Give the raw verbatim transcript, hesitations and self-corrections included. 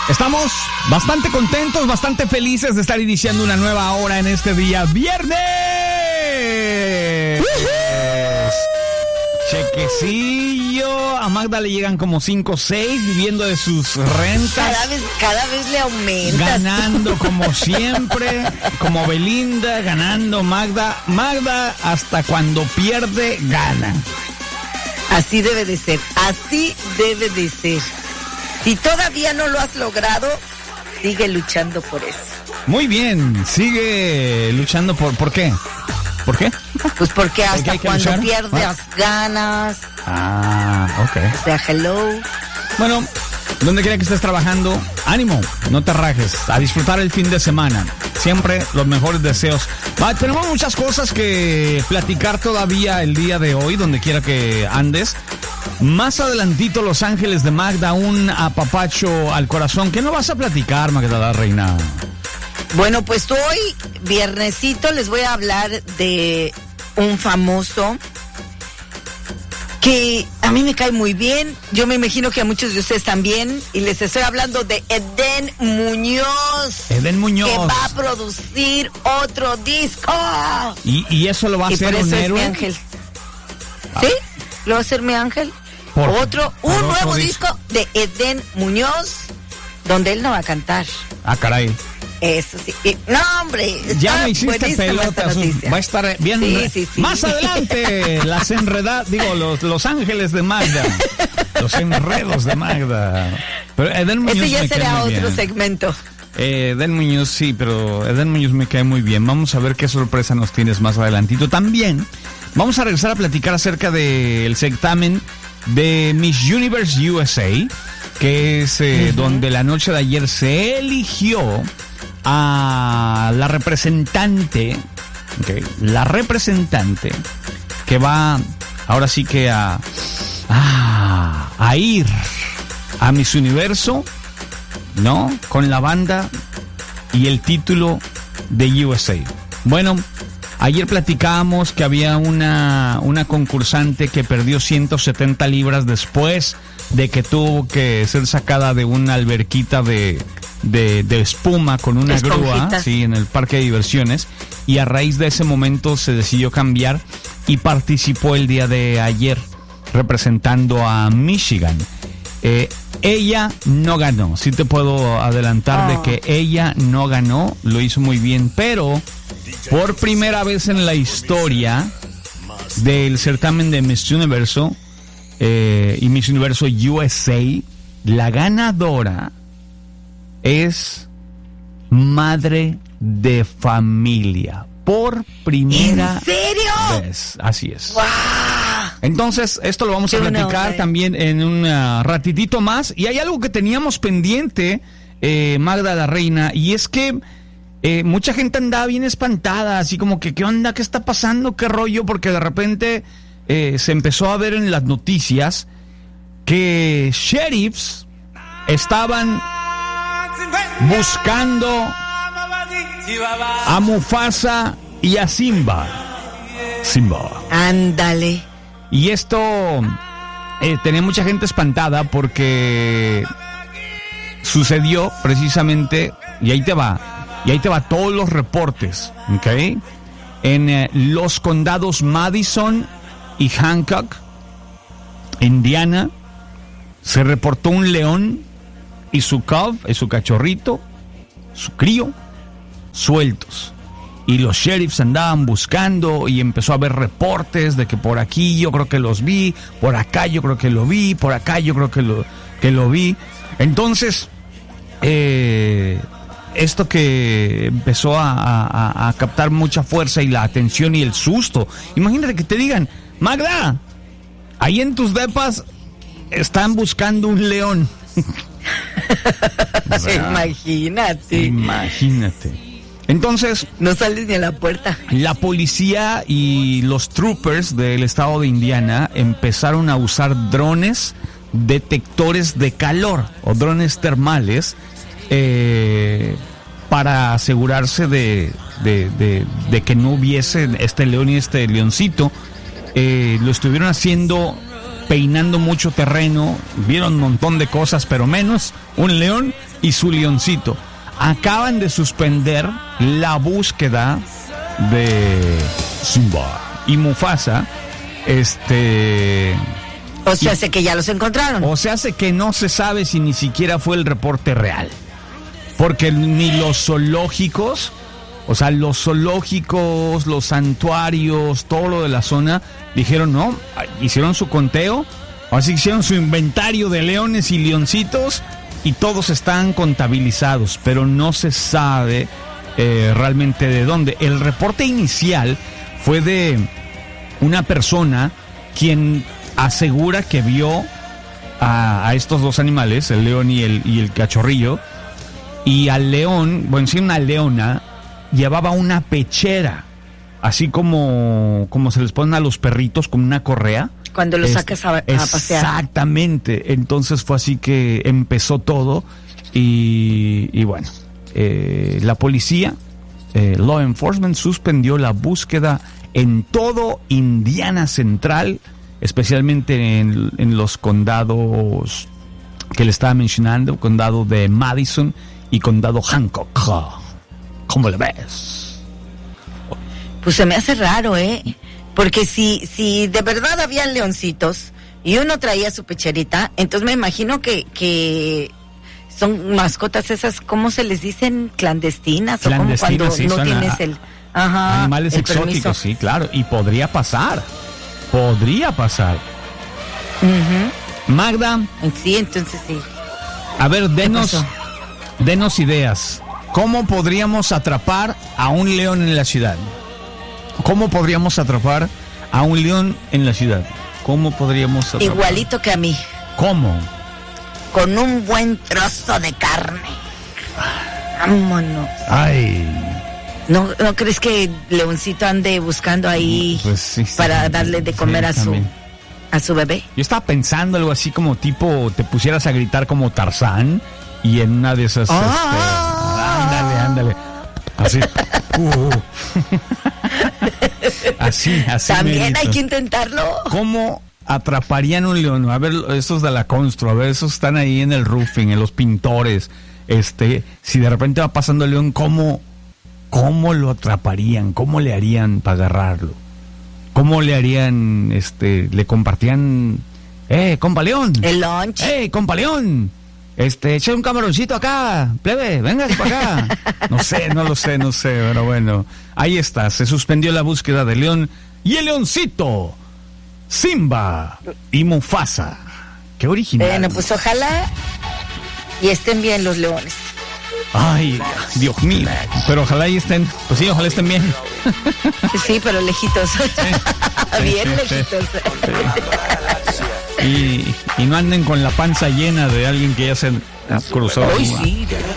Estamos bastante contentos, bastante felices de estar iniciando una nueva hora en este día viernes. Chequecillo. A Magda le llegan como cinco o seis viviendo de sus rentas. Cada vez, cada vez le aumentas. Ganando como siempre, como Belinda, ganando Magda. Magda hasta cuando pierde, gana. Así debe de ser, así debe de ser. Si todavía no lo has logrado, sigue luchando por eso. Muy bien, sigue luchando por... ¿Por qué? ¿Por qué? Pues porque hasta que cuando luchar? pierdes ¿Ah? ganas. Ah, ok. O sea, hello. Bueno, donde quiera que estés trabajando, ánimo, no te rajes, a disfrutar el fin de semana. Siempre los mejores deseos. Va, tenemos muchas cosas que platicar todavía el día de hoy, donde quiera que andes. Más adelantito, Los Ángeles de Magda, un apapacho al corazón. ¿Qué no vas a platicar, Magda la Reina? Bueno, pues hoy, viernesito, les voy a hablar de un famoso que a mí me cae muy bien. Yo me imagino que a muchos de ustedes también. Y les estoy hablando de Edén Muñoz. Edén Muñoz. Que va a producir otro disco. ¿Y, y eso lo va a y hacer por un eso es héroe? mi ángel. ¿Sí? ¿Lo va a hacer mi ángel? Por, otro, por un otro nuevo disco. disco de Edén Muñoz, donde él no va a cantar. Ah, caray. Eso sí. Y, no, hombre. Ya está me hiciste buenísima pelota. esta noticia. Va a estar bien. Sí, sí, sí. Más adelante, las enredadas, digo, los, los ángeles de Magda. Los enredos de Magda. Pero Edén Muñoz Ese ya me será cae muy otro bien. segmento. Eh, Edén Muñoz, sí, pero Edén Muñoz me cae muy bien. Vamos a ver qué sorpresa nos tienes más adelantito. También vamos a regresar a platicar acerca del certamen de Miss Universe U S A, que es eh, uh-huh. donde la noche de ayer se eligió a la representante, okay, la representante que va ahora sí que a, a, a ir a Miss Universo, ¿no? Con la banda y el título de U S A. Bueno, ayer platicábamos que había una, una concursante que perdió ciento setenta libras después de que tuvo que ser sacada de una alberquita de, de, de espuma con una Esponjita. grúa, sí, en el parque de diversiones, y a raíz de ese momento se decidió cambiar y participó el día de ayer representando a Michigan. Eh, ella no ganó, sí te puedo adelantar oh. de que ella no ganó, lo hizo muy bien, pero por primera vez en la historia del certamen de Miss Universo eh, y Miss Universo U S A, la ganadora es madre de familia. Por primera ¿En serio? vez. Así es. ¡Wow! Entonces, esto lo vamos a platicar también en un uh, ratitito más. Y hay algo que teníamos pendiente, eh, Magda la Reina, y es que eh, mucha gente andaba bien espantada, así como que, ¿qué onda? ¿Qué está pasando? ¿Qué rollo? Porque de repente eh, se empezó a ver en las noticias que sheriffs estaban buscando a Mufasa y a Simba. Simba. Ándale. Y esto eh, tenía mucha gente espantada porque sucedió precisamente, y ahí te va, y ahí te va todos los reportes, ¿ok? En eh, los condados Madison y Hancock, Indiana, se reportó un león y su cub, y su cachorrito, su crío, sueltos. Y los sheriffs andaban buscando y empezó a haber reportes de que por aquí yo creo que los vi, por acá yo creo que lo vi, por acá yo creo que lo, que lo vi. Entonces, eh, esto que empezó a, a, a captar mucha fuerza y la atención y el susto. Imagínate que te digan, Magda, ahí en tus depas están buscando un león. O sea, imagínate. Imagínate. Entonces, no sales ni a la puerta. La policía y los troopers del estado de Indiana empezaron a usar drones detectores de calor o drones termales eh, para asegurarse de, de, de, de que no hubiese este león y este leoncito. Eh, lo estuvieron haciendo peinando mucho terreno, vieron un montón de cosas, pero menos un león y su leoncito. Acaban de suspender la búsqueda de Simba y Mufasa. Este... O sea, hace que ya los encontraron. O sea, hace que no se sabe si ni siquiera fue el reporte real. Porque ni los zoológicos, o sea, los zoológicos, los santuarios, todo lo de la zona, dijeron no, hicieron su conteo, así hicieron su inventario de leones y leoncitos y todos están contabilizados, pero no se sabe eh, realmente de dónde. El reporte inicial fue de una persona quien asegura que vio a, a estos dos animales, el león y el, y el cachorrillo, y al león, bueno, sí, una leona, llevaba una pechera, así como, como se les ponen a los perritos, con una correa. Cuando los sacas a, a pasear. Exactamente, entonces fue así que empezó todo, y, y bueno, eh, la policía, eh, Law Enforcement, suspendió la búsqueda en todo Indiana Central, especialmente en, en los condados que le estaba mencionando, condado de Madison y condado Hancock. ¿Cómo le ves? Pues se me hace raro, ¿eh? Porque si, si de verdad habían leoncitos y uno traía su pecherita, entonces me imagino que, que son mascotas esas, ¿cómo se les dicen? Clandestinas, Clandestinas, o como cuando sí, no tienes a, el... Ajá, animales el exóticos, permiso. Sí, claro, y podría pasar. Podría pasar. Uh-huh. Magda. Sí, entonces sí. A ver, denos, denos ideas. ¿Cómo podríamos atrapar a un león en la ciudad? ¿Cómo podríamos atrapar a un león en la ciudad? ¿Cómo podríamos atrapar? Igualito que a mí. ¿Cómo? Con un buen trozo de carne. Vámonos. Ay. ¿No, ¿No crees que Leoncito ande buscando ahí pues sí, sí, para sí, darle de comer sí, a su también. a su bebé? Yo estaba pensando algo así como tipo, te pusieras a gritar como Tarzán y en una de esas... ¡Ah! Este, ándale, ándale. Así. Uh. así, así. También merito. hay que intentarlo. ¿Cómo atraparían un león? A ver, esos de la Constru, a ver, esos están ahí en el roofing, en los pintores. Este, si de repente va pasando el león, ¿cómo... ¿Cómo lo atraparían? ¿Cómo le harían para agarrarlo? ¿Cómo le harían, este, le compartían, eh, compa León? El lunch. Eh, compa León, este, echa un camaroncito acá, plebe, véngase para acá. No sé, no lo sé, no sé, pero bueno, ahí está, se suspendió la búsqueda de León y el leoncito, Simba y Mufasa. Qué original. Bueno, pues ojalá y estén bien los leones. Ay, Dios mío. Pero ojalá ahí estén. Pues sí, ojalá estén bien. Sí, pero lejitos. Sí, bien sí, sí, lejitos. Sí. Y, y no anden con la panza llena de alguien que ya se cruzó. Hoy sí,